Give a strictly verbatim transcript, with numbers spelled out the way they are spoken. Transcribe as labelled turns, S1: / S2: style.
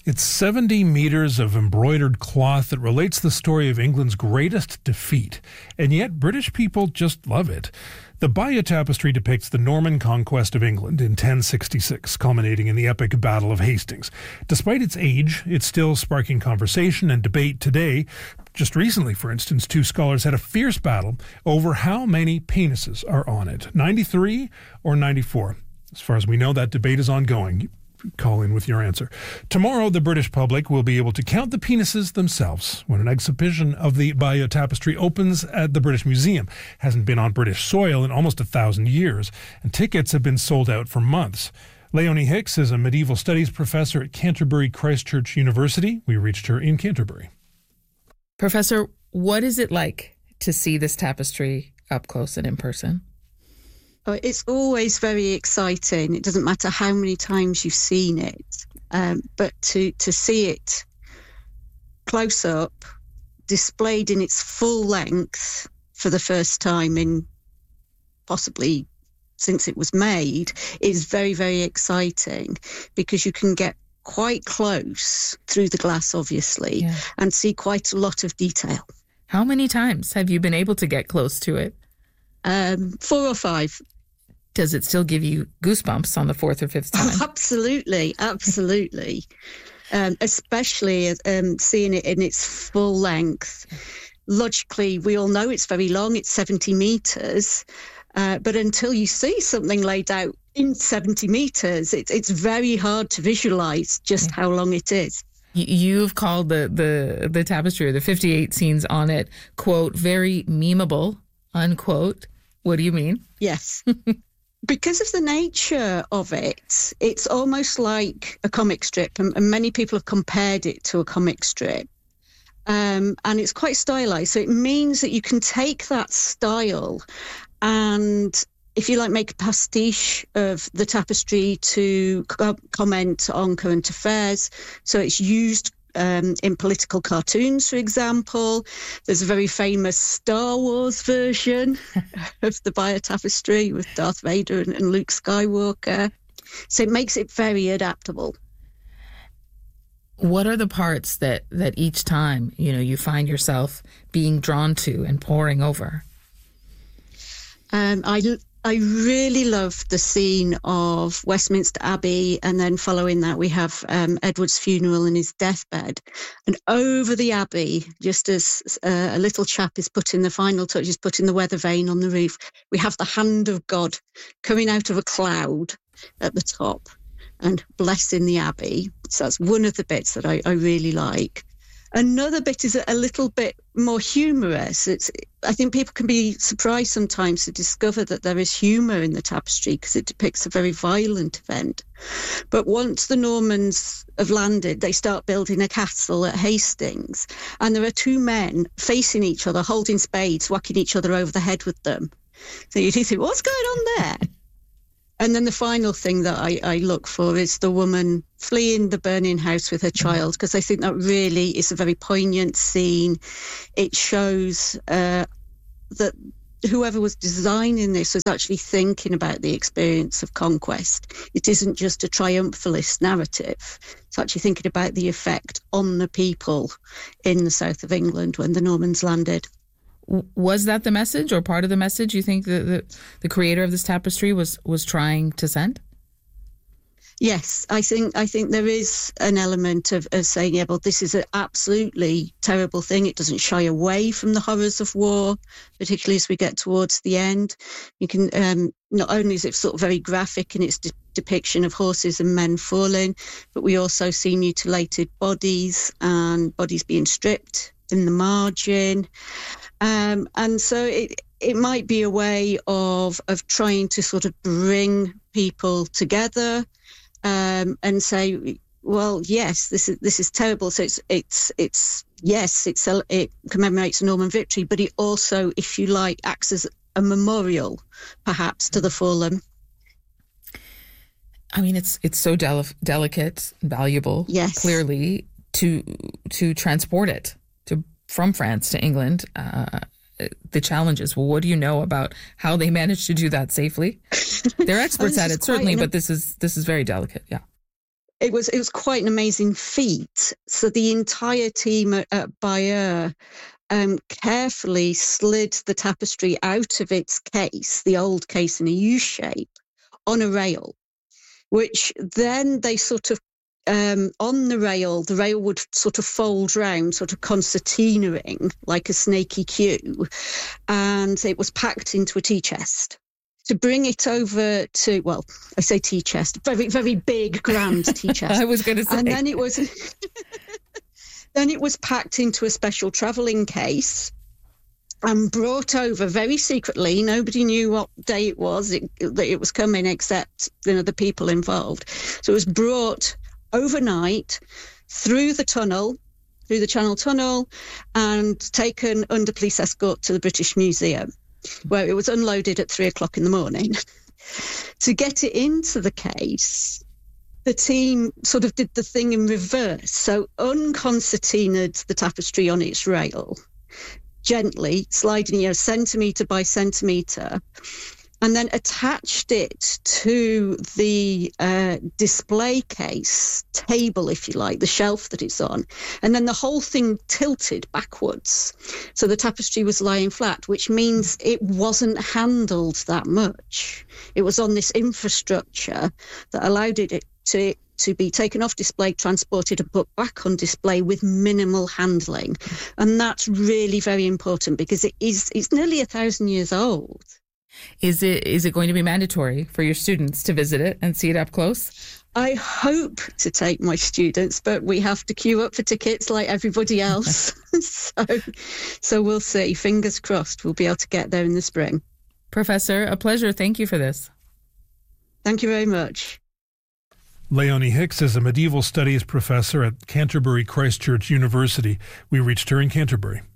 S1: It's seventy meters of embroidered cloth that relates the story of England's greatest defeat, and yet British people just love it. The Bayeux Tapestry depicts the Norman conquest of England in ten sixty-six, culminating in the epic Battle of Hastings. Despite its age, it's still sparking conversation and debate today. Just recently, for instance, two scholars had a fierce battle over how many penises are on it, ninety-three or ninety-four. As far as we know, that debate is ongoing. Call in with your answer. Tomorrow, the British public will be able to count the penises themselves when an exhibition of the Bayeux Tapestry opens at the British Museum. Hasn't been on British soil in almost a thousand years, and tickets have been sold out for months. Leonie Hicks is a medieval studies professor at Canterbury Christ Church University. We reached her in Canterbury.
S2: Professor, what is it like to see this tapestry up close and in person?
S3: Oh, it's always very exciting. It doesn't matter how many times you've seen it, um, but to, to see it close up, displayed in its full length for the first time in possibly since it was made, is very, very exciting because you can get quite close through the glass, obviously, yeah, and see quite a lot of detail.
S2: How many times have you been able to get close to it?
S3: Um, four or five.
S2: Does it still give you goosebumps on the fourth or fifth time?
S3: Oh, absolutely, absolutely. um, especially um, seeing it in its full length. Logically, we all know it's very long. It's seventy metres. Uh, but until you see something laid out in seventy metres, it, it's very hard to visualise just yeah. how long it is.
S2: You've called the, the, the tapestry, or the fifty-eight scenes on it, quote, very memeable, unquote. What do you mean?
S3: Yes. Because of the nature of it, it's almost like a comic strip, and, and many people have compared it to a comic strip. Um, and it's quite stylized. So it means that you can take that style and, if you like, make a pastiche of the tapestry to co- comment on current affairs. So it's used um, in political cartoons, for example. There's a very famous Star Wars version of the Bayeux Tapestry with Darth Vader and, and Luke Skywalker. So it makes it very adaptable.
S2: What are the parts that, that each time, you know, you find yourself being drawn to and poring over?
S3: Um, I, I really love the scene of Westminster Abbey, and then following that we have um, Edward's funeral and his deathbed. And over the Abbey, just as uh, a little chap is putting the final touches, putting the weather vane on the roof, we have the hand of God coming out of a cloud at the top and blessing the Abbey. So that's one of the bits that I, I really like. Another bit is a little bit more humorous. It's, I think people can be surprised sometimes to discover that there is humour in the tapestry because it depicts a very violent event. But once the Normans have landed, they start building a castle at Hastings, and there are two men facing each other, holding spades, whacking each other over the head with them. So you do think, what's going on there? And then the final thing that I, I look for is the woman fleeing the burning house with her child, because I think that really is a very poignant scene. It shows uh, that whoever was designing this was actually thinking about the experience of conquest. It isn't just a triumphalist narrative. It's actually thinking about the effect on the people in the south of England when the Normans landed.
S2: Was that the message, or part of the message you think the, the, the creator of this tapestry was, was trying to send?
S3: Yes, I think I think there is an element of, of saying, yeah, well, this is an absolutely terrible thing. It doesn't shy away from the horrors of war, particularly as we get towards the end. You can um, not only is it sort of very graphic in its de- depiction of horses and men falling, but we also see mutilated bodies and bodies being stripped in the margin. Um, and so it it might be a way of of trying to sort of bring people together um, and say, well, yes, this is this is terrible. So it's it's it's yes, it's a, it commemorates a Norman victory, but it also, if you like, acts as a memorial, perhaps, to the fallen.
S2: I mean, it's it's so del- delicate, valuable,
S3: yes,
S2: clearly, to to transport it to from France to England. Uh, the challenges. Well, what do you know about how they managed to do that safely? They're experts at it, certainly, but this is this is very delicate. Yeah,
S3: it was it was quite an amazing feat. So the entire team at, at Bayeux um, carefully slid the tapestry out of its case, the old case in a U shape, on a rail, which then they sort of Um, on the rail, the rail would sort of fold round, sort of concertinaing like a snaky queue, and it was packed into a tea chest. To bring it over to, well, I say tea chest, very, very big, grand tea chest.
S2: I was going to say.
S3: And then it was, then it was packed into a special travelling case and brought over very secretly. Nobody knew what day it was it, that it was coming, except you know the people involved. So it was brought overnight through the tunnel, through the Channel Tunnel, and taken under police escort to the British Museum, where it was unloaded at three o'clock in the morning. To get it into the case, the team sort of did the thing in reverse. So unconcertinaed the tapestry on its rail, gently sliding, you know, centimetre by centimetre, and then attached it to the uh, display case table, if you like, the shelf that it's on. And then the whole thing tilted backwards. So the tapestry was lying flat, which means it wasn't handled that much. It was on this infrastructure that allowed it to, to be taken off display, transported, and put back on display with minimal handling. And that's really very important because it is it's nearly a thousand years old.
S2: Is it is it going to be mandatory for your students to visit it and see it up close?
S3: I hope to take my students, but we have to queue up for tickets like everybody else. so, so we'll see. Fingers crossed we'll be able to get there in the spring.
S2: Professor, a pleasure. Thank you for this.
S3: Thank you very much.
S1: Leonie Hicks is a medieval studies professor at Canterbury Christ Church University. We reached her in Canterbury.